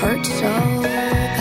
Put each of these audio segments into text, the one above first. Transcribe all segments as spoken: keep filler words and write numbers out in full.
hurt so bad.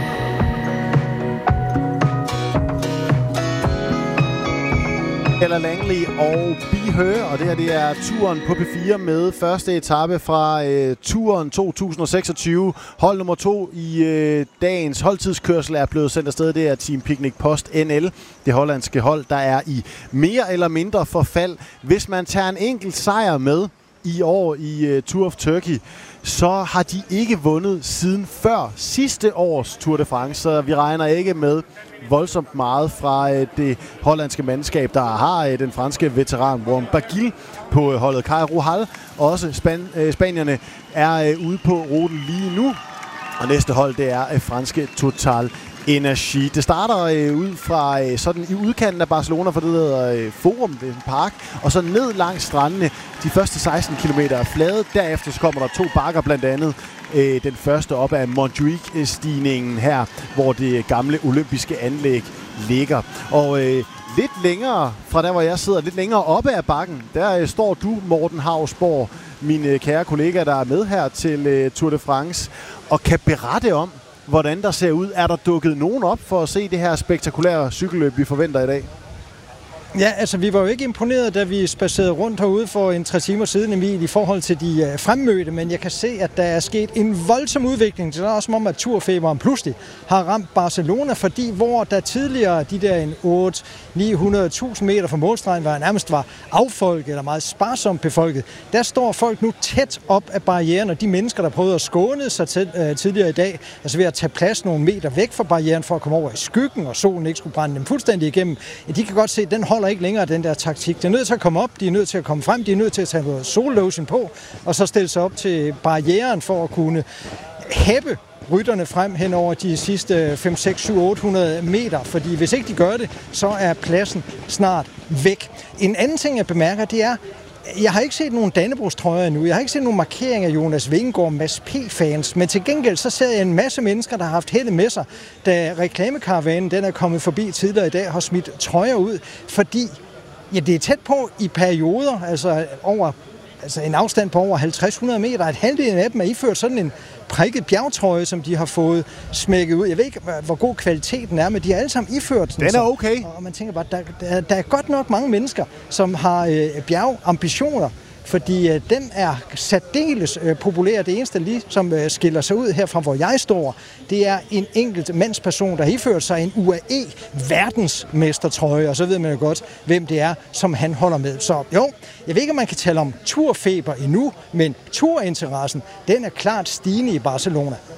Eller Langley og Be Her, og det her det er turen på P fire med første etape fra øh, turen to tusind seksogtyve. Hold nummer to i øh, dagens holdtidskørsel er blevet sendt afsted. Det er Team Picnic Post N L, det hollandske hold, der er i mere eller mindre forfald. Hvis man tager en enkelt sejr med i år i øh, Tour of Turkey, så har de ikke vundet siden før sidste års Tour de France, så vi regner ikke med voldsomt meget fra øh, det hollandske mandskab, der har øh, den franske veteran Warren Barguil på øh, holdet. Kai Ruhal, også span- øh, spanierne, er øh, ude på ruten lige nu, og næste hold det er øh, franske Total Energi. Det starter øh, ud fra øh, sådan i udkanten af Barcelona, for det hedder øh, Forum, det er en park, og så ned langs strandene. De første seksten kilometer er flade. Derefter så kommer der to bakker, blandt andet øh, den første op af Montjuic-stigningen her, hvor det gamle olympiske anlæg ligger. Og øh, lidt længere fra der, hvor jeg sidder, lidt længere oppe af bakken, der øh, står du, Morten Hausborg, min øh, kære kollega, der er med her til øh, Tour de France, og kan berette om, hvordan der ser ud. Er der dukket nogen op for at se det her spektakulære cykelløb, vi forventer i dag? Ja, altså vi var jo ikke imponeret, da vi spacerede rundt herude for en tre timer siden, Emil, i forhold til de uh, fremmødte, men jeg kan se, at der er sket en voldsom udvikling. Det er også som om, at turfeberen pludselig har ramt Barcelona, fordi hvor der tidligere de der en otte ni hundrede tusind meter fra målstregen, var nærmest var affolket eller meget sparsomt befolket, der står folk nu tæt op af barrieren, og de mennesker, der prøvede at skåne sig til, uh, tidligere i dag, altså ved at tage plads nogle meter væk fra barrieren for at komme over i skyggen, og solen ikke skulle brænde dem fuldstændig igennem, de kan godt se, at den holder ikke længere den der taktik. De er nødt til at komme op, de er nødt til at komme frem, de er nødt til at tage noget sollotion på, og så stille sig op til barrieren for at kunne hæppe rytterne frem hen over de sidste fem, seks, syv, otte hundrede meter, fordi hvis ikke de gør det, så er pladsen snart væk. En anden ting, jeg bemærker, det er, jeg har ikke set nogen Dannebrogstrøjer endnu. Jeg har ikke set nogen markering af Jonas Vingegaard, Mads P-fans, men til gengæld så ser jeg en masse mennesker, der har haft held med sig, da reklamekaravanen den er kommet forbi tidligere i dag, har smidt trøjer ud, fordi ja, det er tæt på i perioder, altså over altså en afstand på over halvtreds hundrede meter, at halvdelen af dem er iført sådan en prikket bjergtrøje, som de har fået smækket ud. Jeg ved ikke, hvor god kvaliteten er, men de har alle sammen iført den. Den er okay. Og man tænker bare, der, der, der er godt nok mange mennesker, som har øh, bjergambitioner, fordi øh, den er særdeles øh, populær. Det eneste lige, som øh, skiller sig ud herfra, hvor jeg står, det er en enkelt mandsperson, der har iført sig en U A E verdensmestertrøje, og så ved man jo godt, hvem det er, som han holder med. Så jo, jeg ved ikke, om man kan tale om turfeber endnu, men turinteressen, den er klart stigende i Barcelona.